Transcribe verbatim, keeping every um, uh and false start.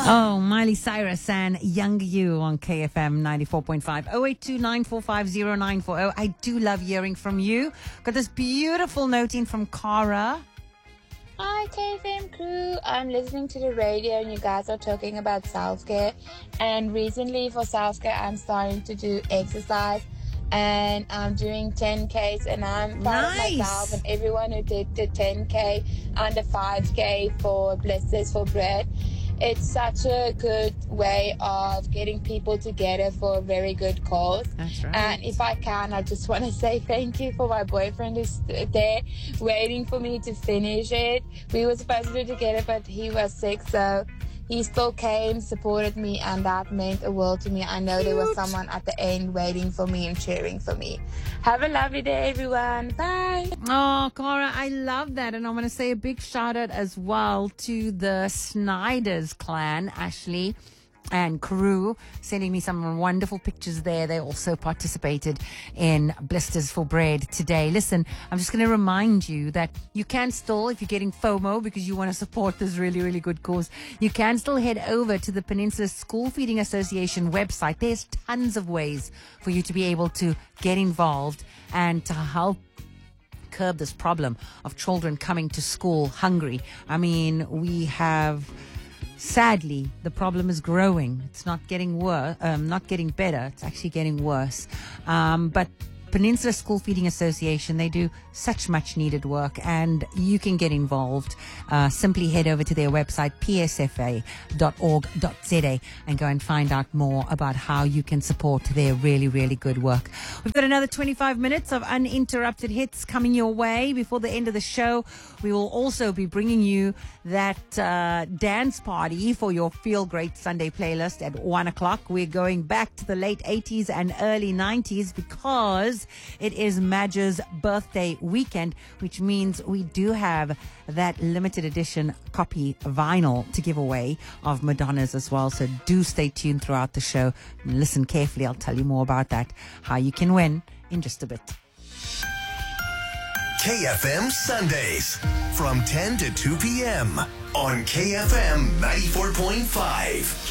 Oh, Miley Cyrus and Young You on K F M ninety-four point five. oh eight two nine four five oh nine four oh. I do love hearing from you. Got this beautiful note in from Cara. Hi, K F M crew. I'm listening to the radio and you guys are talking about self-care. And recently for self-care, I'm starting to do exercise. And I'm doing ten Ks and I'm proud Nice. of myself and everyone who did the ten K and the five K for Blisters for Bread. It's such a good way of getting people together for a very good cause. That's right. And if I can, I just want to say thank you for my boyfriend who's there waiting for me to finish it. We were supposed to do it together, but he was sick, so he still came, supported me, and that meant a world to me. I know there was someone at the end waiting for me and cheering for me. Have a lovely day, everyone. Bye. Oh, Cara, I love that. And I want to say a big shout out as well to the Snyder's clan, Ashley and crew, sending me some wonderful pictures there. They also participated in Blisters for Bread today. Listen, I'm just going to remind you that you can still, if you're getting FOMO because you want to support this really, really good cause, you can still head over to the Peninsula School Feeding Association website. There's tons of ways for you to be able to get involved and to help curb this problem of children coming to school hungry. I mean, we have... Sadly, the problem is growing. It's not getting worse, um, not getting better. It's actually getting worse. Um, but Peninsula School Feeding Association, they do such much needed work and you can get involved. Uh, simply head over to their website, p s f a dot org dot z a, and go and find out more about how you can support their really, really good work. We've got another twenty-five minutes of uninterrupted hits coming your way before the end of the show. We will also be bringing you that uh, dance party for your Feel Great Sunday playlist at one o'clock. We're going back to the late eighties and early nineties because it is Madge's birthday weekend, which means we do have that limited edition copy vinyl to give away of Madonna's as well. So do stay tuned throughout the show and listen carefully. I'll tell you more about that, how you can win in just a bit. K F M Sundays from ten to two p.m. on K F M ninety-four point five.